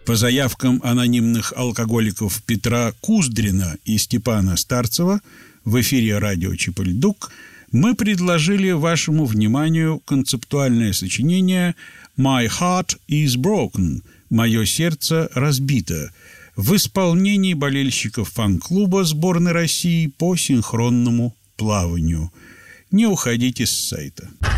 По заявкам анонимных алкоголиков Петра Куздрина и Степана Старцева в эфире радио «Чипыльдук» мы предложили вашему вниманию концептуальное сочинение «My Heart is Broken» – «Мое сердце разбито» в исполнении болельщиков фан-клуба сборной России по синхронному плаванию. Не уходите с сайта.